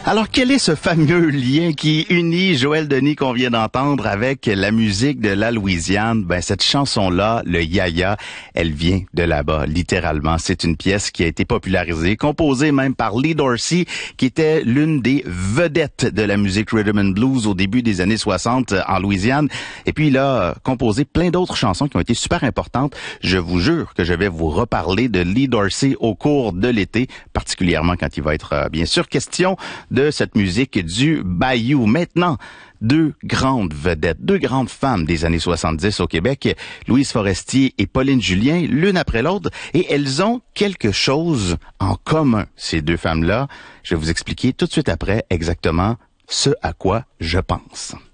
Alors, quel est ce fameux lien qui unit Joël Denis qu'on vient d'entendre avec la musique de la Louisiane? Ben, cette chanson-là, le Yaya, elle vient de là-bas, littéralement. C'est une pièce qui a été popularisée, composée même par Lee Dorsey, qui était l'une des vedettes de la musique rhythm and blues au début des années 60 en Louisiane. Et puis, il a composé plein d'autres chansons qui ont été super importantes. Je vous jure que je vais vous reparler de Lee Dorsey au cours de l'été, particulièrement quand il va être, bien sûr, question de cette musique du Bayou. Maintenant, deux grandes vedettes, deux grandes femmes des années 70 au Québec, Louise Forestier et Pauline Julien, l'une après l'autre, et elles ont quelque chose en commun, ces deux femmes-là. Je vais vous expliquer tout de suite après exactement ce à quoi je pense.